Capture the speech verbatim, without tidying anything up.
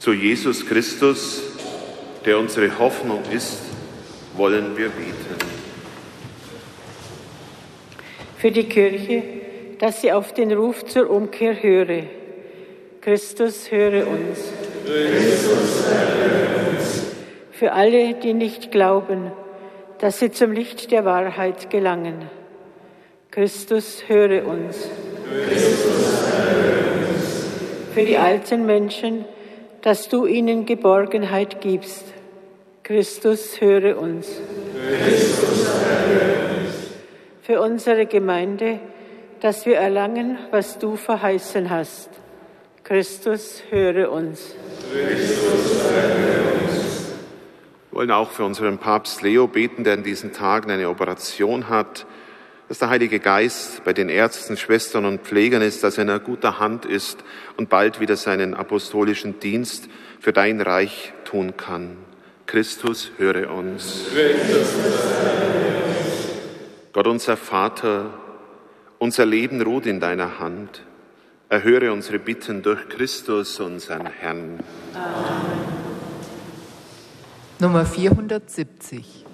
Zu Jesus Christus, der unsere Hoffnung ist, wollen wir beten. Für die Kirche, dass sie auf den Ruf zur Umkehr höre. Christus, höre uns. Christus, höre uns. Für alle, die nicht glauben, dass sie zum Licht der Wahrheit gelangen. Christus, höre uns. Christus, höre uns. Für die alten Menschen, dass du ihnen Geborgenheit gibst. Christus, höre uns. Christus, höre uns. Für unsere Gemeinde, dass wir erlangen, was du verheißen hast. Christus, höre uns. Christus, höre uns. Wir wollen auch für unseren Papst Leo beten, der in diesen Tagen eine Operation hat, dass der Heilige Geist bei den Ärzten, Schwestern und Pflegern ist, dass er in einer guter Hand ist und bald wieder seinen apostolischen Dienst für dein Reich tun kann. Christus, höre uns. Christus, höre uns. Gott, unser Vater, unser Leben ruht in deiner Hand. Erhöre unsere Bitten durch Christus, unseren Herrn. Amen. Nummer vierhundertsiebzig.